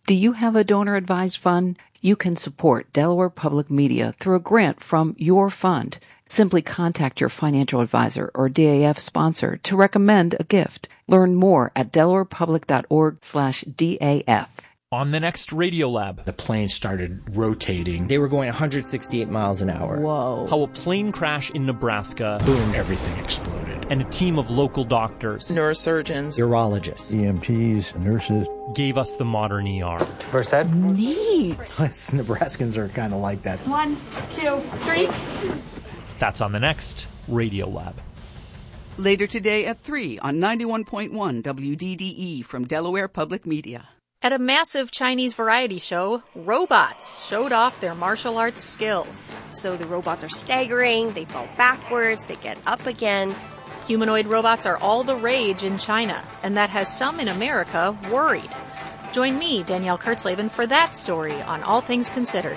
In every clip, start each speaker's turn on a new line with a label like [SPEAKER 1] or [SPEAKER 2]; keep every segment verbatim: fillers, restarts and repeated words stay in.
[SPEAKER 1] Do you have a donor-advised fund? You can support Delaware Public Media through a grant from your fund. Simply contact your financial advisor or D A F sponsor to recommend a gift. Learn more at delawarepublic.org slash DAF.
[SPEAKER 2] On the next Radiolab,
[SPEAKER 3] the plane started rotating.
[SPEAKER 4] They were going one hundred sixty-eight miles an hour.
[SPEAKER 5] Whoa.
[SPEAKER 2] How a plane crash in Nebraska.
[SPEAKER 3] Boom, everything exploded.
[SPEAKER 2] And a team of local doctors,
[SPEAKER 5] neurosurgeons,
[SPEAKER 4] urologists,
[SPEAKER 6] E M Ts, nurses,
[SPEAKER 2] gave us the modern E R.
[SPEAKER 7] First ed?
[SPEAKER 5] Neat.
[SPEAKER 3] Nebraskans are kind of like that.
[SPEAKER 8] One, two, three.
[SPEAKER 2] That's on the next Radiolab.
[SPEAKER 9] Later today at three on ninety-one point one W D D E from Delaware Public Media.
[SPEAKER 10] At a massive Chinese variety show, robots showed off their martial arts skills.
[SPEAKER 11] So the robots are staggering, they fall backwards, they get up again.
[SPEAKER 10] Humanoid robots are all the rage in China, and that has some in America worried. Join me, Danielle Kurtzleben, for that story on All Things Considered.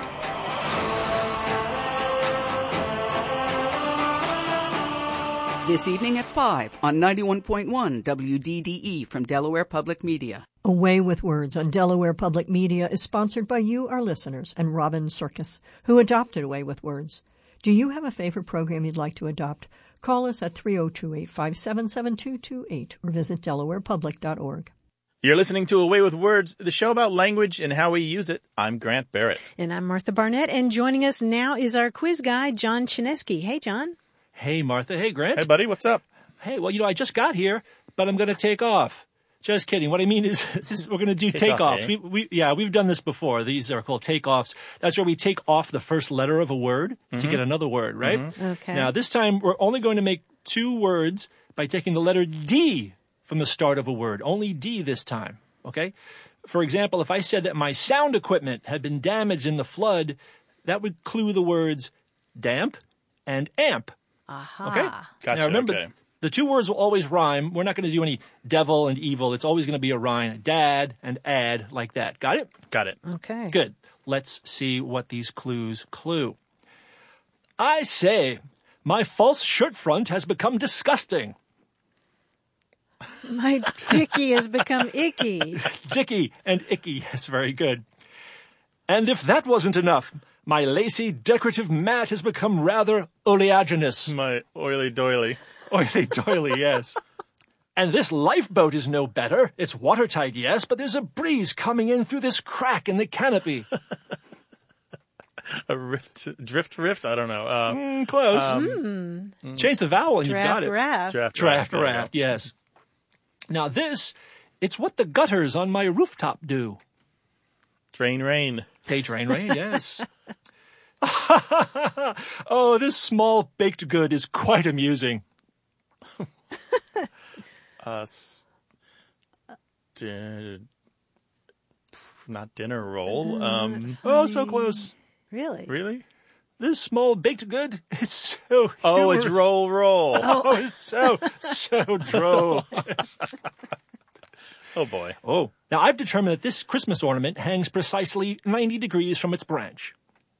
[SPEAKER 9] This evening at five on ninety-one point one W D D E from Delaware Public Media.
[SPEAKER 5] A Way with Words on Delaware Public Media is sponsored by you, our listeners, and Robin Circus, who adopted A Way with Words. Do you have a favorite program you'd like to adopt? Call us at three oh two, eight five seven, seven two two eight or visit delaware public dot org.
[SPEAKER 12] You're listening to A Way with Words, the show about language and how we use it. I'm Grant Barrett.
[SPEAKER 13] And I'm Martha Barnett, and joining us now is our quiz guy, John Chinesky. Hey, John.
[SPEAKER 2] Hey, Martha. Hey, Grant.
[SPEAKER 12] Hey, buddy. What's up?
[SPEAKER 2] Hey, well, you know, I just got here, but I'm going to take off. Just kidding. What I mean is, this, we're going to do
[SPEAKER 12] take
[SPEAKER 2] takeoffs.
[SPEAKER 12] Off, eh?
[SPEAKER 2] we, we, yeah, we've done this before. These are called takeoffs. That's where we take off the first letter of a word mm-hmm. to get another word, right?
[SPEAKER 13] Mm-hmm. Okay.
[SPEAKER 2] Now, this time, we're only going to make two words by taking the letter D from the start of a word. Only D this time, okay? For example, if I said that my sound equipment had been damaged in the flood, that would clue the words damp and amp.
[SPEAKER 13] Aha.
[SPEAKER 2] Okay?
[SPEAKER 12] Gotcha.
[SPEAKER 2] Now, remember,
[SPEAKER 12] okay.
[SPEAKER 2] the two words will always rhyme. We're not going to do any devil and evil. It's always going to be a rhyme. Dad and add, like that. Got it?
[SPEAKER 12] Got it.
[SPEAKER 13] Okay.
[SPEAKER 2] Good. Let's see what these clues clue. I say, my false shirt front has become disgusting.
[SPEAKER 13] My dicky has become icky.
[SPEAKER 2] Dicky and icky. That's very good. And if that wasn't enough, my lacy decorative mat has become rather oleaginous.
[SPEAKER 12] My oily doily.
[SPEAKER 2] Oily doily, yes. And this lifeboat is no better. It's watertight, yes, but there's a breeze coming in through this crack in the canopy.
[SPEAKER 12] A rift, drift rift? I don't know. Uh,
[SPEAKER 2] mm, close.
[SPEAKER 13] Um,
[SPEAKER 2] mm. Change the vowel and
[SPEAKER 13] draft
[SPEAKER 2] you've got it.
[SPEAKER 13] Raft.
[SPEAKER 12] Draft
[SPEAKER 2] Draft
[SPEAKER 12] raft.
[SPEAKER 2] raft, yes. Now this, it's what the gutters on my rooftop do.
[SPEAKER 12] Drain rain.
[SPEAKER 2] They drain rain, yes. Oh, this small baked good is quite amusing.
[SPEAKER 12] uh, s- di- not dinner roll. Um,
[SPEAKER 2] oh, so close.
[SPEAKER 13] Really?
[SPEAKER 12] Really?
[SPEAKER 2] This small baked good is so
[SPEAKER 12] Oh,
[SPEAKER 2] humorous.
[SPEAKER 12] it's roll roll.
[SPEAKER 2] Oh, it's so, so droll. Yes.
[SPEAKER 12] Oh, boy.
[SPEAKER 2] Oh, now I've determined that this Christmas ornament hangs precisely ninety degrees from its branch.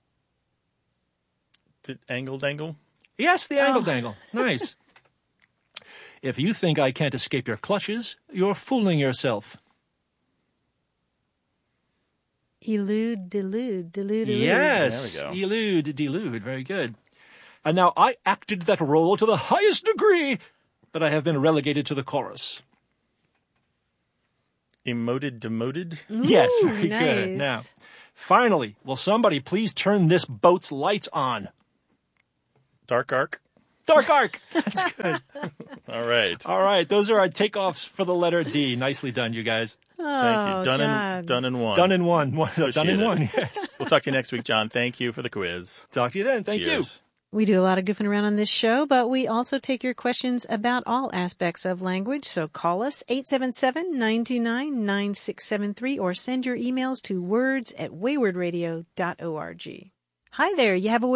[SPEAKER 12] The angle dangle?
[SPEAKER 2] Yes, the angle
[SPEAKER 13] Oh.
[SPEAKER 2] dangle. Nice. If you think I can't escape your clutches, you're fooling yourself.
[SPEAKER 13] Elude, delude, delude, elude.
[SPEAKER 2] Yes.
[SPEAKER 12] There we go.
[SPEAKER 2] Elude, delude. Very good. And now I acted that role to the highest degree, but I have been relegated to the chorus.
[SPEAKER 12] Emoted, demoted?
[SPEAKER 13] Ooh,
[SPEAKER 2] Yes, very
[SPEAKER 13] nice.
[SPEAKER 2] good. Now, finally, will somebody please turn this boat's lights on?
[SPEAKER 12] Dark arc?
[SPEAKER 2] Dark arc. That's good.
[SPEAKER 12] All right.
[SPEAKER 2] All right, those are our takeoffs for the letter D. Nicely done, you guys.
[SPEAKER 12] Thank
[SPEAKER 13] Oh,
[SPEAKER 12] you. Done
[SPEAKER 13] John.
[SPEAKER 12] in, done in one.
[SPEAKER 2] Done in one. one done
[SPEAKER 12] Appreciate
[SPEAKER 2] in
[SPEAKER 12] it.
[SPEAKER 2] one, yes.
[SPEAKER 12] We'll talk to you next week, John. Thank you for the quiz.
[SPEAKER 2] Talk to you then. Thank
[SPEAKER 12] Cheers.
[SPEAKER 13] We do a lot of goofing around on this show, but we also take your questions about all aspects of language. So call us eight seven seven, nine two nine, nine six seven three or send your emails to words at wayward radio dot org. Hi there. You have a